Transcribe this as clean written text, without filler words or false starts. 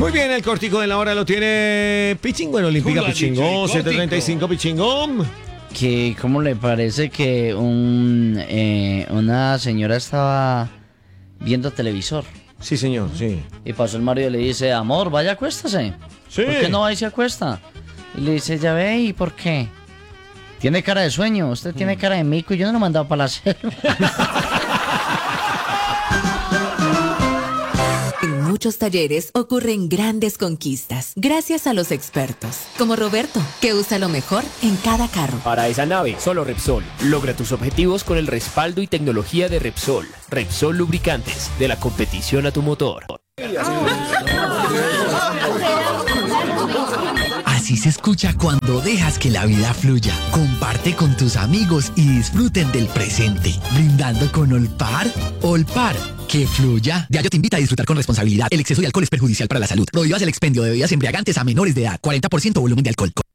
Muy bien, el cortico de la hora lo tiene Pichingo en Olímpica. Pichingo, 7:35, Pichingo. Que, ¿cómo le parece que una señora estaba viendo televisor? Sí, señor, sí. Y pasó el marido y le dice, amor, vaya, acuéstase. Sí. ¿Por qué no va y se acuesta? Y le dice, ya ve, ¿y por qué? Tiene cara de sueño, usted tiene cara de mico y yo no lo he mandado para la selva. En muchos talleres ocurren grandes conquistas gracias a los expertos, como Roberto, que usa lo mejor en cada carro. Para esa nave, solo Repsol. Logra tus objetivos con el respaldo y tecnología de Repsol. Repsol Lubricantes, de la competición a tu motor. Así se escucha cuando dejas que la vida fluya. Comparte con tus amigos y disfruten del presente. Brindando con Olpar. Olpar, que fluya. Diageo te invita a disfrutar con responsabilidad. El exceso de alcohol es perjudicial para la salud. Prohíbas el expendio de bebidas embriagantes a menores de edad. 40% volumen de alcohol.